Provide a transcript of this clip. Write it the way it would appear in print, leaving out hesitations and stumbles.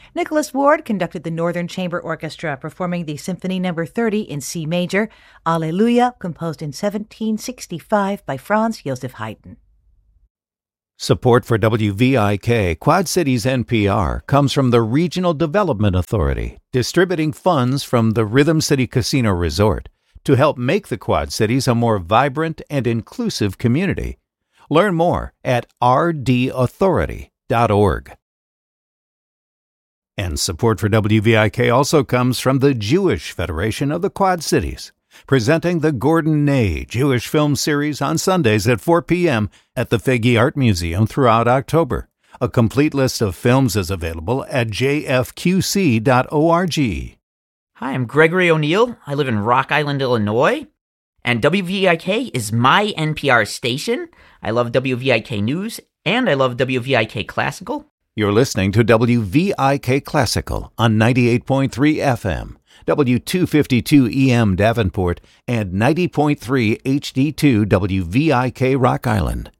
Nicholas Ward conducted the Northern Chamber Orchestra, performing the Symphony No. 30 in C major, Alleluia, composed in 1765 by Franz Joseph Haydn. Support for WVIK Quad Cities NPR comes from the Regional Development Authority, distributing funds from the Rhythm City Casino Resort to help make the Quad Cities a more vibrant and inclusive community. Learn more at rdauthority.org. And support for WVIK also comes from the Jewish Federation of the Quad Cities, presenting the Gordon Ney Jewish Film Series on Sundays at 4 p.m. at the Faggy Art Museum throughout October. A complete list of films is available at jfqc.org. Hi, I'm Gregory O'Neill. I live in Rock Island, Illinois, and WVIK is my NPR station. I love WVIK News, and I love WVIK Classical. You're listening to WVIK Classical on 98.3 FM, W252 EM Davenport, and 90.3 HD2 WVIK Rock Island.